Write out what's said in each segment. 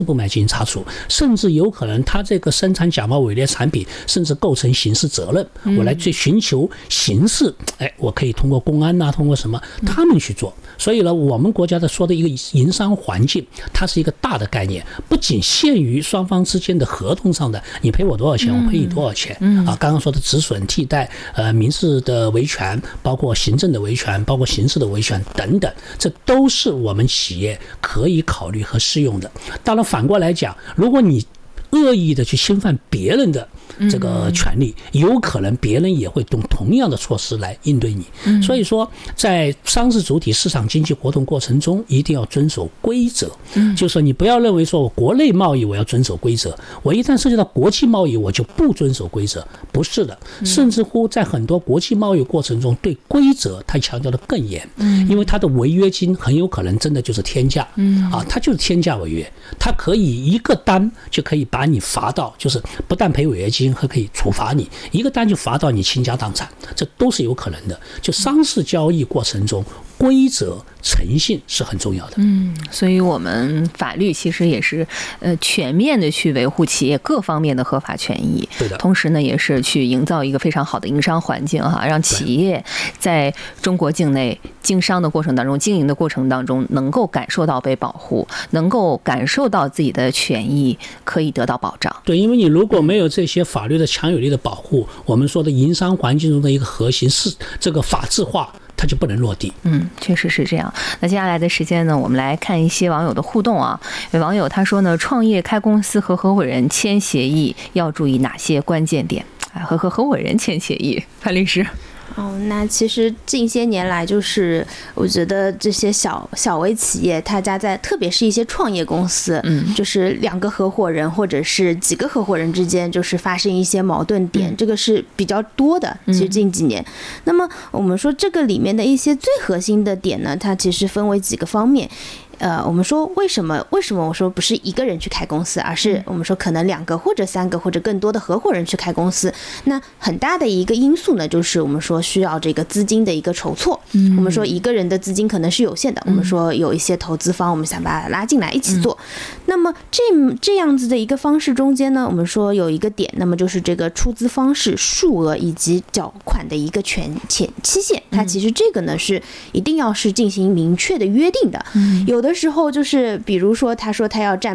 部门进行查处，甚至有可能他这个生产假冒伪劣产品，甚至构成刑事责任。我来去寻求刑事，我可以通过公安通过什么他们去做。所以呢，我们国家的说的一个营商环境，它是一个大的概念，不仅限于双方之间的合同上的，你赔我多少钱，我赔你多少钱。刚刚说的止损替代，民事的维权，包括行政的维权，包括刑事的维权等等，这都是我们企业可以考虑和适用的。当然反过来讲，如果你恶意的去侵犯别人的这个权利，有可能别人也会用同样的措施来应对你。所以说在商事主体市场经济活动过程中一定要遵守规则，就是说你不要认为说我国内贸易我要遵守规则，我一旦涉及到国际贸易我就不遵守规则，不是的。甚至乎在很多国际贸易过程中，对规则它强调的更严，因为它的违约金很有可能真的就是天价，它就是天价违约，它可以一个单就可以把你罚到，就是不但赔违约金，还可以处罚你，一个单就罚到你倾家荡产，这都是有可能的。就商事交易过程中，规则诚信是很重要的。 所以我们法律其实也是全面的去维护企业各方面的合法权益， 对的。 同时呢，也是去营造一个非常好的营商环境让企业在中国境内经商的过程当中、经营的过程当中，能够感受到被保护，能够感受到自己的权益可以得到保障。 对，因为你如果没有这些法律的强有力的保护，我们说的营商环境中的一个核心是这个法治化，它就不能落地。 确实是这样。那接下来的时间呢，我们来看一些网友的互动啊。有网友他说呢，创业开公司和合伙人签协议要注意哪些关键点？和合伙人签协议，潘律师。 那其实近些年来，就是我觉得这些小微企业，大家在特别是一些创业公司，就是两个合伙人或者是几个合伙人之间，就是发生一些矛盾点，这个是比较多的。其实近几年，那么我们说这个里面的一些最核心的点呢，它其实分为几个方面。我们说为什么我说不是一个人去开公司，而是我们说可能2个或者3个或者更多的合伙人去开公司。那很大的一个因素呢，就是我们说需要这个资金的一个筹措。我们说一个人的资金可能是有限的，我们说有一些投资方，我们想把它拉进来一起做。那么这样子的一个方式中间呢，我们说有一个点，那么就是这个出资方式、数额以及缴款的一个期限，它其实这个呢是一定要是进行明确的约定的。有的时候就是比如说他说他要占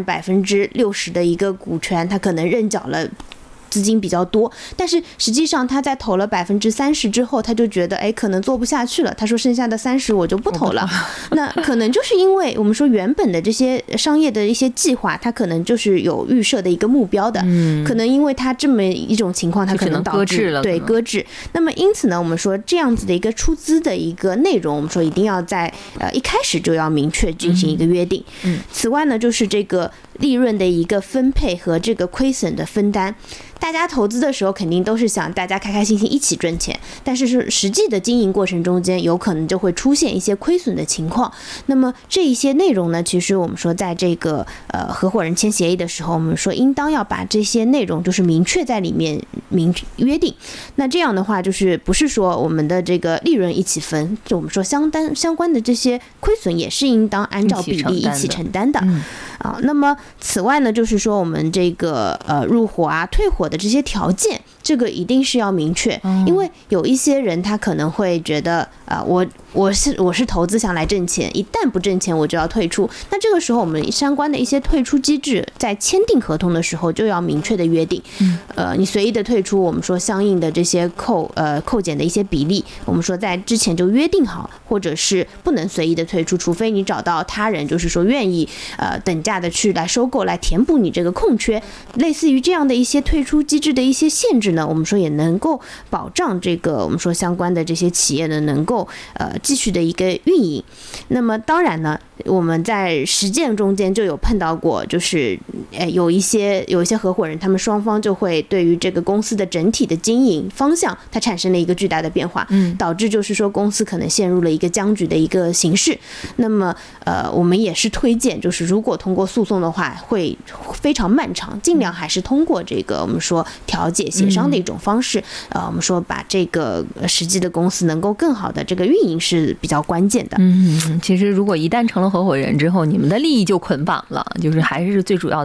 60%的一个股权，他可能认缴了资金比较多，但是实际上他在投了30%之后，他就觉得可能做不下去了，他说剩下的30%我就不投了。那可能就是因为我们说原本的这些商业的一些计划，他可能就是有预设的一个目标的，可能因为他这么一种情况，他可能导致搁置。那么因此呢，我们说这样子的一个出资的一个内容，我们说一定要在一开始就要明确进行一个约定。此外呢，就是这个利润的一个分配和这个亏损的分担。大家投资的时候肯定都是想大家开开心心一起赚钱，但是实际的经营过程中间有可能就会出现一些亏损的情况。那么这一些内容呢，其实我们说在这个合伙人签协议的时候，我们说应当要把这些内容就是明确在里面约定。那这样的话就是不是说我们的这个利润一起分，就我们说相关的这些亏损也是应当按照比例一起承担的。那么此外呢，就是说我们这个入伙退伙的这些条件，这个一定是要明确。因为有一些人他可能会觉得我是投资想来挣钱，一旦不挣钱我就要退出。那这个时候我们相关的一些退出机制，在签订合同的时候就要明确的约定。你随意的退出，我们说相应的这些扣减的一些比例，我们说在之前就约定好，或者是不能随意的退出，除非你找到他人就是说愿意等价的去来收购，来填补你这个空缺。类似于这样的一些退出机制的一些限制呢，我们说也能够保障这个我们说相关的这些企业呢能够继续的一个运营。那么当然呢，我们在实践中间就有碰到过，就是有一些合伙人，他们双方就会对于这个公司的整体的经营方向，它产生了一个巨大的变化，导致就是说公司可能陷入了一个僵局的一个形势。那么我们也是推荐，就是如果通过诉讼的话会非常漫长，尽量还是通过这个我们说调解协商的一种方式，我们说把这个实际的公司能够更好的这个运营是比较关键的。 其实如果一旦成了成合伙人之后，你们的利益就捆绑了，就是还是最主要的